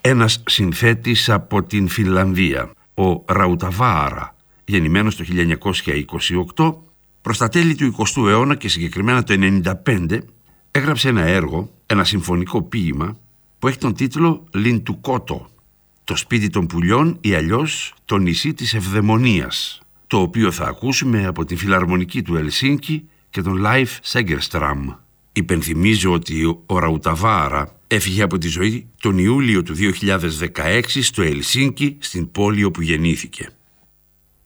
ένας συνθέτης από την Φινλανδία, ο Ραουταβάαρα, γεννημένος το 1928, προς τα τέλη του 20ου αιώνα και συγκεκριμένα το 1995, έγραψε ένα έργο, ένα συμφωνικό ποίημα, που έχει τον τίτλο «Λιντουκότο», το σπίτι των πουλιών ή αλλιώς το νησί της Ευδαιμονίας, το οποίο θα ακούσουμε από τη φιλαρμονική του Ελσίνκι και τον Leif Segerstrom. Υπενθυμίζω ότι ο Ραουταβάαρα έφυγε από τη ζωή τον Ιούλιο του 2016 στο Ελσίνκι, στην πόλη όπου γεννήθηκε.